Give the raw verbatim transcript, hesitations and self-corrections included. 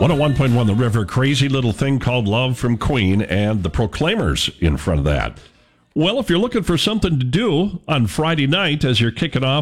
one oh one point one The River, Crazy Little Thing Called Love from Queen, and the Proclaimers in front of that. Well, if you're looking for something to do on Friday night as you're kicking off